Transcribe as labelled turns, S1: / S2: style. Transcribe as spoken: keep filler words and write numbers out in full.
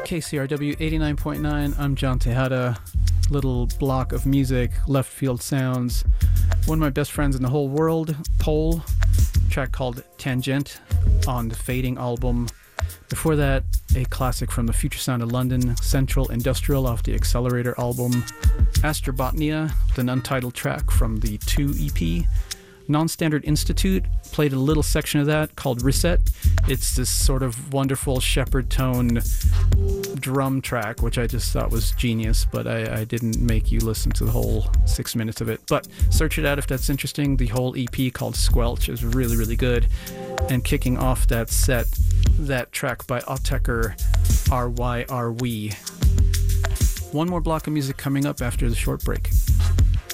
S1: K C R W eighty-nine point nine. I'm John Tejada. Little block of music, left field sounds. One of my best friends in the whole world, Pole. Track called Tangent on the Fading album. Before that, a classic from the Future Sound of London, Central Industrial off the Accelerator album. Astrobotnia, with an untitled track from the two E P. Non-Standard Institute, played a little section of that called Reset. It's this sort of wonderful shepherd tone drum track, which I just thought was genius, but I, I didn't make you listen to the whole six minutes of it. But search it out if that's interesting. The whole E P called Squelch is really, really good. And kicking off that set, that track by Autechre, R Y R We. One more block of music coming up after the short break.